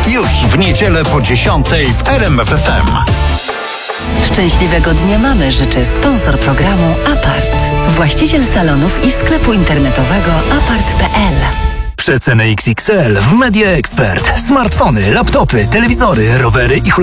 Już w niedzielę po 10 w RMF FM. Szczęśliwego Dnia Mamy życzy sponsor programu Apart. Właściciel salonów i sklepu internetowego apart.pl. Przeceny XXL w Media Expert. Smartfony, laptopy, telewizory, rowery i hulajnogi.